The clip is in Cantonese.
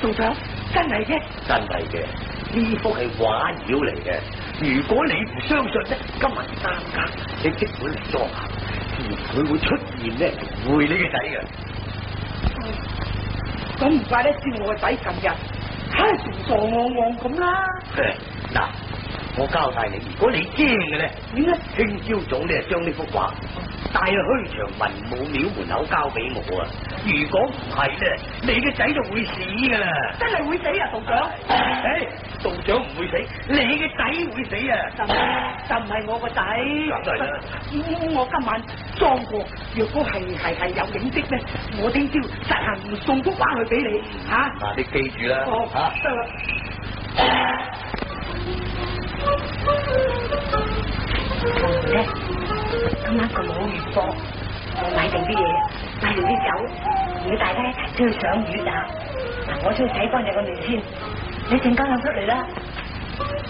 道長，真係嘅， 真係嘅，呢幅係畫妖嚟嘅。如果你唔相信咧，今日3更你即管嚟裝下，自然佢會出現咧，會你個仔嘅。 咁唔怪得知我個仔近日仲傻戇戇咁啦。 嗱，我交代你，如果你驚嘅咧，點解聽朝早你就將呢幅畫帶去虛場文武廟門口交俾我啊？如果唔係咧，你嘅仔就會死噶啦！ 真係會死啊，道長！ 道長唔會死，你嘅仔會死啊！ 就唔係我個仔。 梗係啦， 我今晚裝過，若果係有影跡咧，我聽朝實行送幅畫去俾你吓。 嗱，你記住啦， 得啦。咧，今晚咁好月光，我買定啲嘢，買定啲酒，如果大家出去賞魚咋？嗱，我出去洗乾淨個面先，你陣間就出嚟啦。